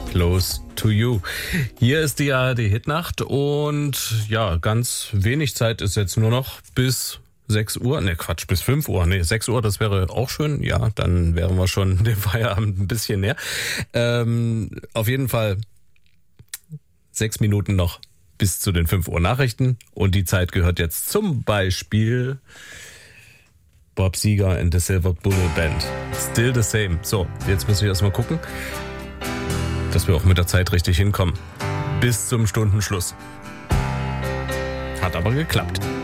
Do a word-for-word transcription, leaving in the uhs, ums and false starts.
Close to You. Hier ist die A R D-Hitnacht und ja, ganz wenig Zeit ist jetzt nur noch bis sechs Uhr. Ne, Quatsch, bis fünf Uhr. Ne, sechs Uhr, das wäre auch schön. Ja, dann wären wir schon dem Feierabend ein bisschen näher. Ähm, auf jeden Fall sechs Minuten noch bis zu den fünf Uhr Nachrichten und die Zeit gehört jetzt zum Beispiel Bob Seger and the Silver Bullet Band. Still the same. So, jetzt müssen wir erstmal gucken, dass wir auch mit der Zeit richtig hinkommen. Bis zum Stundenschluss. Hat aber geklappt.